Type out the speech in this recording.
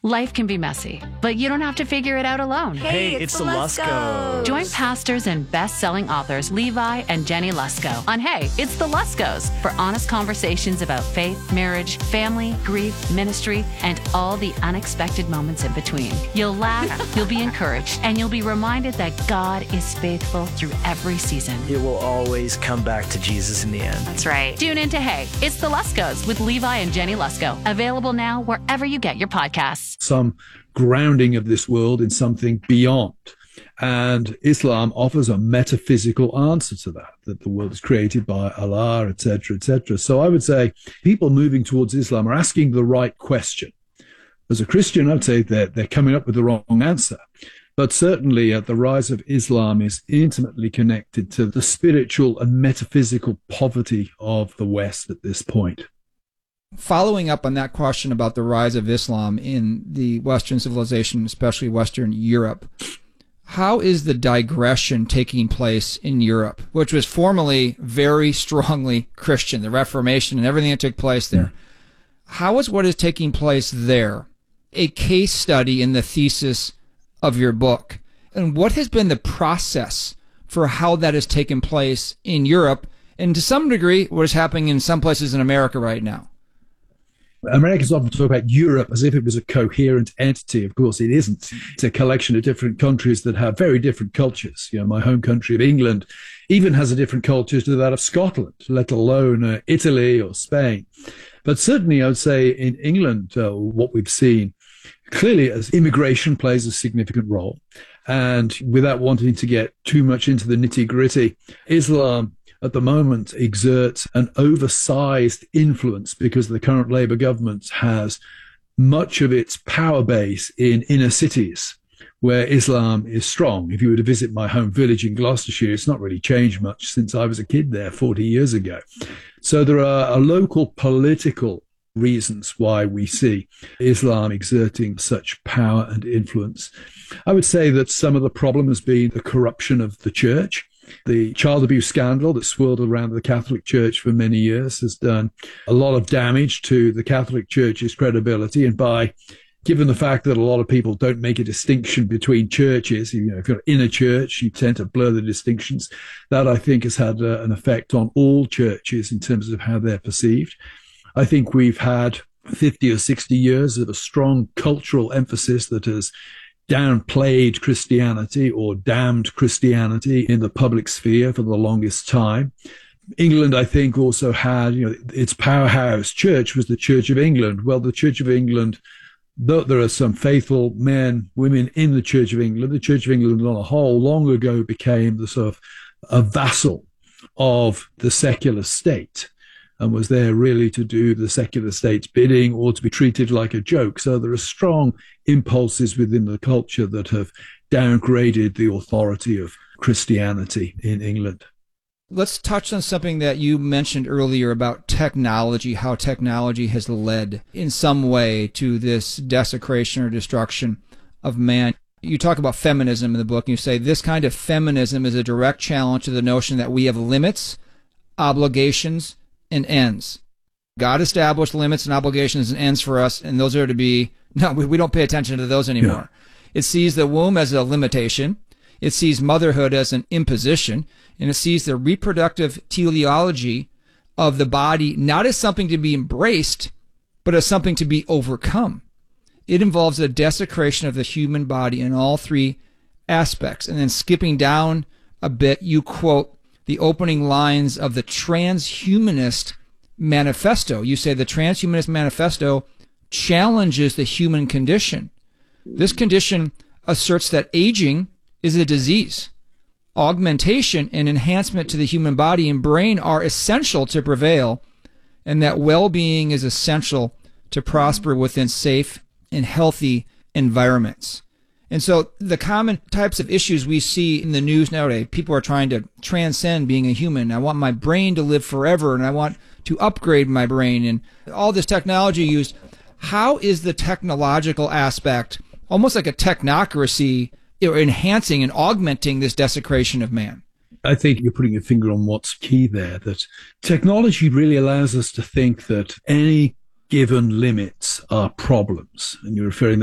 Life can be messy, but you don't have to figure it out alone. Hey, it's the Luskos. Join pastors and best-selling authors Levi and Jenny Lusko on Hey, It's the Luskos for honest conversations about faith, marriage, family, grief, ministry, and all the unexpected moments in between. You'll laugh, you'll be encouraged, and you'll be reminded that God is faithful through every season. It will always come back to Jesus in the end. That's right. Tune in to Hey, It's the Luskos with Levi and Jenny Lusko. Available now wherever you get your podcasts. Some grounding of this world in something beyond. And Islam offers a metaphysical answer to that the world is created by Allah, etc., etc. So I would say people moving towards Islam are asking the right question. As a Christian, I'd say they're coming up with the wrong answer. But certainly the rise of Islam is intimately connected to the spiritual and metaphysical poverty of the West at this point. Following up on that question about the rise of Islam in the Western civilization, especially Western Europe, how is the digression taking place in Europe, which was formerly very strongly Christian, the Reformation and everything that took place there? How is what is taking place there a case study in the thesis of your book? And what has been the process for how that has taken place in Europe, and to some degree what is happening in some places in America right now? Americans often talk about Europe as if it was a coherent entity. Of course, it isn't. It's a collection of different countries that have very different cultures. You know, my home country of England even has a different culture to that of Scotland, let alone Italy or Spain. But certainly, I would say in England, what we've seen clearly as immigration plays a significant role. And without wanting to get too much into the nitty-gritty, Islam at the moment exerts an oversized influence because the current Labour government has much of its power base in inner cities where Islam is strong. If you were to visit my home village in Gloucestershire, it's not really changed much since I was a kid there 40 years ago. So there are local political reasons why we see Islam exerting such power and influence. I would say that some of the problem has been the corruption of the church. The child abuse scandal that swirled around the Catholic Church for many years has done a lot of damage to the Catholic Church's credibility. And given the fact that a lot of people don't make a distinction between churches, you know, if you're in a church, you tend to blur the distinctions. That, I think, has had an effect on all churches in terms of how they're perceived. I think we've had 50 or 60 years of a strong cultural emphasis that has downplayed Christianity or damned Christianity in the public sphere for the longest time. England, I think, also had, its powerhouse church was the Church of England. Well, the Church of England, though there are some faithful men, women in the Church of England, the Church of England on a whole long ago became the sort of a vassal of the secular state and was there really to do the secular state's bidding or to be treated like a joke. So there are strong impulses within the culture that have downgraded the authority of Christianity in England. Let's touch on something that you mentioned earlier about technology, how technology has led in some way to this desecration or destruction of man. You talk about feminism in the book, and you say this kind of feminism is a direct challenge to the notion that we have limits, obligations, and ends. God established limits and obligations and ends for us, and those are to be, we don't pay attention to those anymore. Yeah. It sees the womb as a limitation. It sees motherhood as an imposition, and it sees the reproductive teleology of the body not as something to be embraced, but as something to be overcome. It involves a desecration of the human body in all three aspects. And then skipping down a bit, you quote the opening lines of the Transhumanist Manifesto. You say the Transhumanist Manifesto challenges the human condition. This condition asserts that aging is a disease. Augmentation and enhancement to the human body and brain are essential to prevail, and that well-being is essential to prosper within safe and healthy environments. And so the common types of issues we see in the news nowadays, people are trying to transcend being a human. I want my brain to live forever, and I want to upgrade my brain, and all this technology used. How is the technological aspect, almost like a technocracy, enhancing and augmenting this desecration of man? I think you're putting your finger on what's key there, that technology really allows us to think that any given limits are problems. And you're referring